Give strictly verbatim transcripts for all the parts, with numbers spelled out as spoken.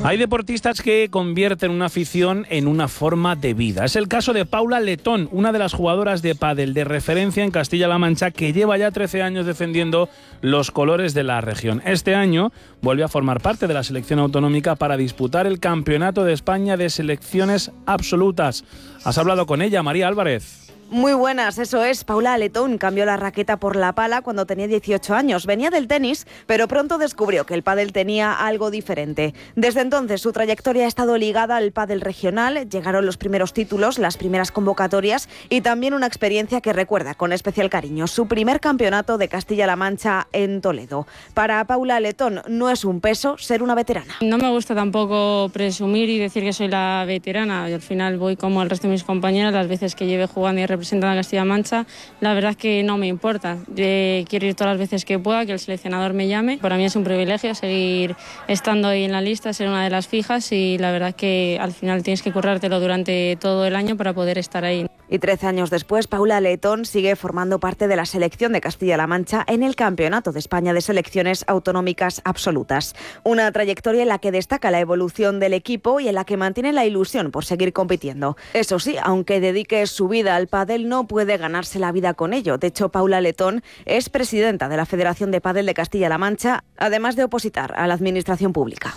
Hay deportistas que convierten una afición en una forma de vida. Es el caso de Paula Letón, una de las jugadoras de pádel de referencia en Castilla-La Mancha, que lleva ya trece años defendiendo los colores de la región. Este año vuelve a formar parte de la selección autonómica para disputar el Campeonato de España de Selecciones Absolutas. ¿Has hablado con ella, María Álvarez? Muy buenas, eso es. Paula Letón cambió la raqueta por la pala cuando tenía dieciocho años. Venía del tenis, pero pronto descubrió que el pádel tenía algo diferente. Desde entonces su trayectoria ha estado ligada al pádel regional. Llegaron los primeros títulos, las primeras convocatorias y también una experiencia que recuerda con especial cariño: su primer campeonato de Castilla-La Mancha en Toledo. Para Paula Letón no es un peso ser una veterana. No me gusta tampoco presumir y decir que soy la veterana. Y al final voy como el resto de mis compañeras las veces que lleve jugando y representando a Castilla-La Mancha. La verdad es que no me importa. Eh, quiero ir todas las veces que pueda, que el seleccionador me llame. Para mí es un privilegio seguir estando ahí en la lista, ser una de las fijas, y la verdad es que al final tienes que currártelo durante todo el año para poder estar ahí. Y trece años después, Paula Letón sigue formando parte de la selección de Castilla-La Mancha en el Campeonato de España de Selecciones Autonómicas Absolutas. Una trayectoria en la que destaca la evolución del equipo y en la que mantiene la ilusión por seguir compitiendo. Eso sí, aunque dedique su vida al pádel, no puede ganarse la vida con ello. De hecho, Paula Letón es presidenta de la Federación de Pádel de Castilla-La Mancha, además de opositar a la administración pública.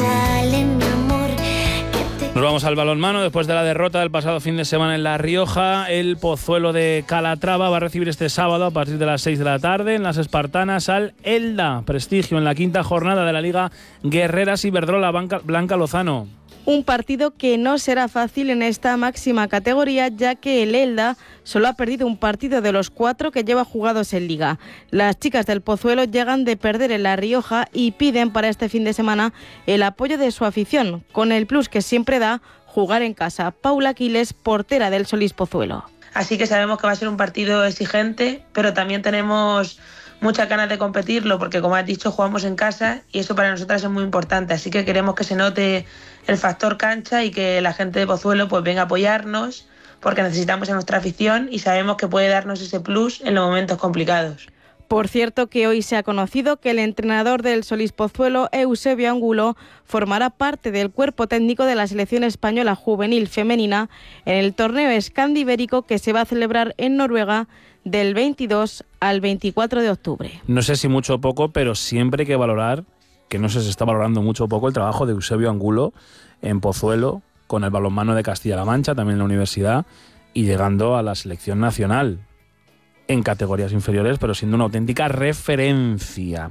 Nos vamos al balonmano. Después de la derrota del pasado fin de semana en La Rioja, el Pozuelo de Calatrava va a recibir este sábado a partir de las seis de la tarde en las Espartanas al Elda. Prestigio en la quinta jornada de la Liga Guerreras Iberdrola. Blanca Lozano. Un partido que no será fácil en esta máxima categoría, ya que el Elda solo ha perdido un partido de los cuatro que lleva jugados en Liga. Las chicas del Pozuelo llegan de perder en La Rioja y piden para este fin de semana el apoyo de su afición, con el plus que siempre da jugar en casa. Paula Aquiles, portera del Solís Pozuelo. Así que sabemos que va a ser un partido exigente, pero también tenemos muchas ganas de competirlo, porque como has dicho, jugamos en casa y eso para nosotras es muy importante. Así que queremos que se note el factor cancha y que la gente de Pozuelo pues venga a apoyarnos, porque necesitamos a nuestra afición y sabemos que puede darnos ese plus en los momentos complicados. Por cierto, que hoy se ha conocido que el entrenador del Solís Pozuelo, Eusebio Angulo, formará parte del cuerpo técnico de la selección española juvenil femenina en el torneo Scandibérico que se va a celebrar en Noruega del veintidós al veinticuatro de octubre. No sé si mucho o poco, pero siempre hay que valorar, que no sé si se está valorando mucho o poco, el trabajo de Eusebio Angulo en Pozuelo, con el balonmano de Castilla-La Mancha, también en la universidad, y llegando a la selección nacional en categorías inferiores, pero siendo una auténtica referencia.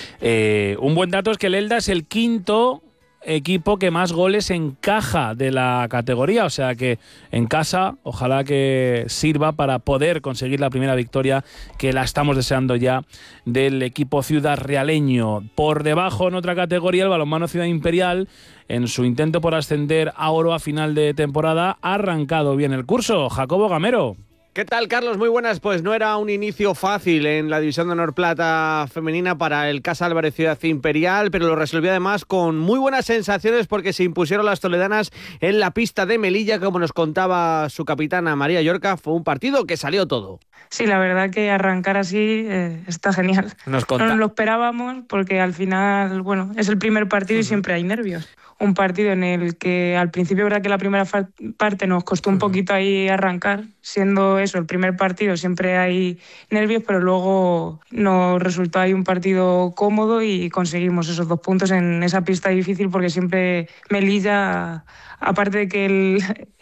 Eh, un buen dato es que el Elda es el quinto equipo que más goles encaja de la categoría, o sea que en casa ojalá que sirva para poder conseguir la primera victoria, que la estamos deseando ya, del equipo ciudad realeño. Por debajo, en otra categoría, el balonmano Ciudad Imperial, en su intento por ascender a oro a final de temporada, ha arrancado bien el curso. Jacobo Gamero. ¿Qué tal, Carlos? Muy buenas. Pues no era un inicio fácil en la División de Honor Plata femenina para el Casa Álvarez Ciudad Imperial, pero lo resolvió además con muy buenas sensaciones porque se impusieron las toledanas en la pista de Melilla, como nos contaba su capitana María Llorca. Fue un partido que salió todo. Sí, la verdad que arrancar así eh, está genial. Nos conta... No nos lo esperábamos porque al final, bueno, es el primer partido y siempre hay nervios. Un partido en el que al principio, verdad que la primera parte nos costó un poquito ahí arrancar, siendo eso, el primer partido siempre hay nervios, pero luego nos resultó ahí un partido cómodo y conseguimos esos dos puntos en esa pista difícil, porque siempre Melilla, aparte de que el,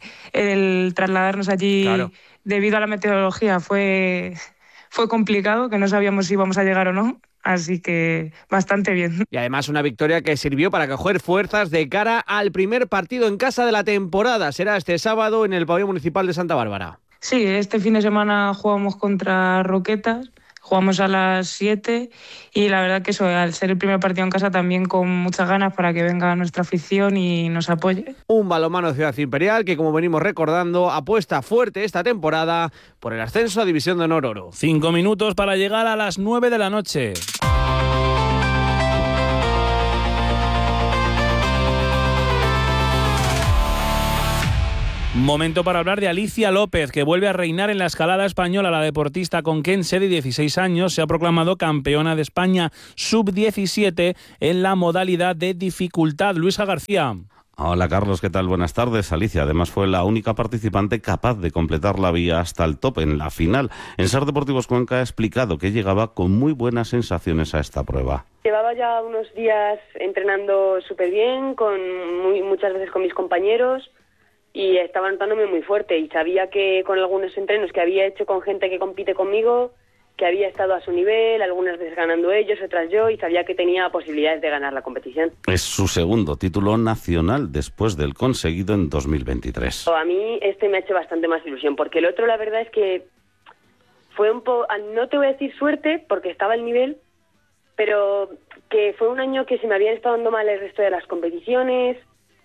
el trasladarnos allí, claro, debido a la meteorología fue, fue complicado, que no sabíamos si íbamos a llegar o no. Así que bastante bien. Y además una victoria que sirvió para coger fuerzas de cara al primer partido en casa de la temporada. Será este sábado en el Pabellón Municipal de Santa Bárbara. Sí, este fin de semana jugamos contra Roquetas. Jugamos a las siete y la verdad que eso, al ser el primer partido en casa, también con muchas ganas para que venga nuestra afición y nos apoye. Un balonmano Ciudad Imperial que, como venimos recordando, apuesta fuerte esta temporada por el ascenso a División de Honor Oro. Cinco minutos para llegar a las nueve de la noche. Momento para hablar de Alicia López, que vuelve a reinar en la escalada española. La deportista conquense de dieciséis años se ha proclamado campeona de España sub diecisiete en la modalidad de dificultad. Luisa García. Hola Carlos, ¿qué tal? Buenas tardes. Alicia además fue la única participante capaz de completar la vía hasta el top en la final. En SER Deportivos Cuenca ha explicado que llegaba con muy buenas sensaciones a esta prueba. Llevaba ya unos días entrenando súper bien, con muy, muchas veces con mis compañeros, y estaba notándome muy fuerte, y sabía que con algunos entrenos que había hecho con gente que compite conmigo, que había estado a su nivel, algunas veces ganando ellos, otras yo, y sabía que tenía posibilidades de ganar la competición. Es su segundo título nacional después del conseguido en dos mil veintitrés. A mí este me ha hecho bastante más ilusión, porque el otro la verdad es que fue un poco, no te voy a decir suerte, porque estaba al nivel, pero que fue un año que se me habían estado dando mal el resto de las competiciones,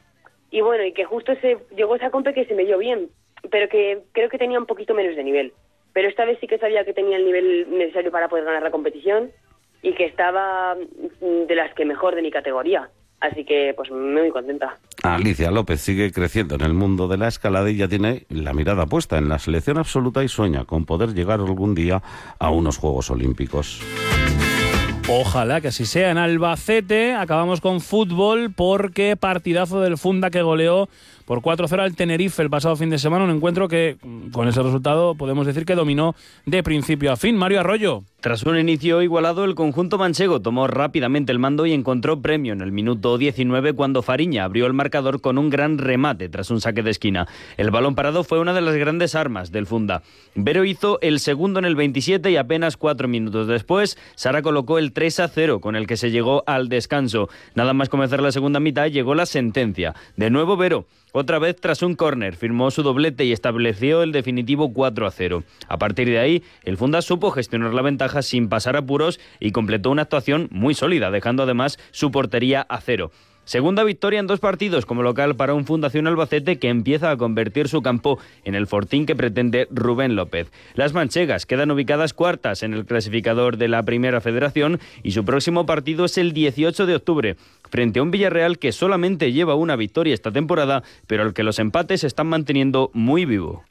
y bueno, y que justo se llegó esa compe que se me dio bien, pero que creo que tenía un poquito menos de nivel. Pero esta vez sí que sabía que tenía el nivel necesario para poder ganar la competición y que estaba de las que mejor de mi categoría. Así que pues muy contenta. Alicia López sigue creciendo en el mundo de la escalada y ya tiene la mirada puesta en la selección absoluta y sueña con poder llegar algún día a unos Juegos Olímpicos. Ojalá que así sea. En Albacete acabamos con fútbol porque partidazo del Funda que goleó por cuatro cero al Tenerife el pasado fin de semana. Un encuentro que con ese resultado podemos decir que dominó de principio a fin. Mario Arroyo. Tras un inicio igualado, el conjunto manchego tomó rápidamente el mando y encontró premio en el minuto diecinueve cuando Fariña abrió el marcador con un gran remate tras un saque de esquina. El balón parado fue una de las grandes armas del Funda. Vero hizo el segundo en el veintisiete y apenas cuatro minutos después, Sara colocó el tres a cero con el que se llegó al descanso. Nada más comenzar la segunda mitad llegó la sentencia. De nuevo Vero, otra vez tras un córner, firmó su doblete y estableció el definitivo cuatro a cero. A partir de ahí, el Funda supo gestionar la ventaja sin pasar apuros y completó una actuación muy sólida, dejando además su portería a cero. Segunda victoria en dos partidos como local para un Fundación Albacete que empieza a convertir su campo en el fortín que pretende Rubén López. Las manchegas quedan ubicadas cuartas en el clasificador de la Primera Federación y su próximo partido es el dieciocho de octubre, frente a un Villarreal que solamente lleva una victoria esta temporada, pero al que los empates están manteniendo muy vivo.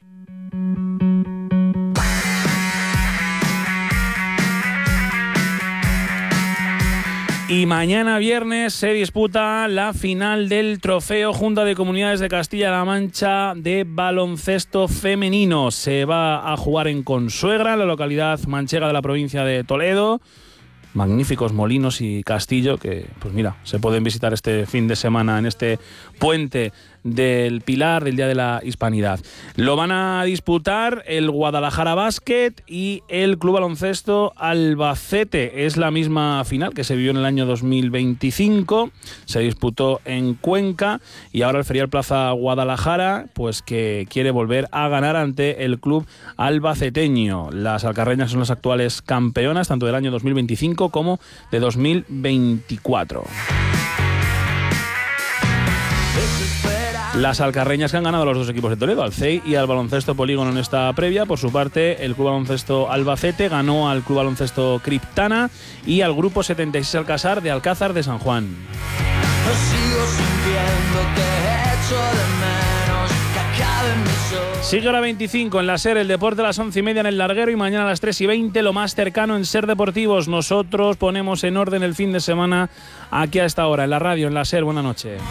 Y mañana viernes se disputa la final del Trofeo Junta de Comunidades de Castilla-La Mancha de baloncesto femenino. Se va a jugar en Consuegra, la localidad manchega de la provincia de Toledo. Magníficos molinos y castillo que, pues mira, se pueden visitar este fin de semana en este puente del Pilar del Día de la Hispanidad. Lo van a disputar el Guadalajara Basket y el Club Baloncesto Albacete. Es la misma final que se vivió en el año dos mil veinticinco, se disputó en Cuenca y ahora el Ferial Plaza Guadalajara, pues que quiere volver a ganar ante el club albaceteño. Las alcarreñas son las actuales campeonas tanto del año dos mil veinticinco como de dos mil veinticuatro. Las alcarreñas que han ganado a los dos equipos de Toledo, al C E I y al Baloncesto Polígono en esta previa. Por su parte, el Club Baloncesto Albacete ganó al Club Baloncesto Criptana y al Grupo setenta y seis Alcázar de Alcázar de San Juan. Sigue hora veinticinco en la SER, el deporte a las once y media en el Larguero y mañana a las tres y veinte lo más cercano en SER Deportivos. Nosotros ponemos en orden el fin de semana aquí a esta hora, en la radio, en la SER. Buenas noches.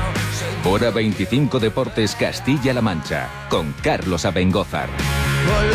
Hora veinticinco Deportes Castilla-La Mancha, con Carlos Abengózar.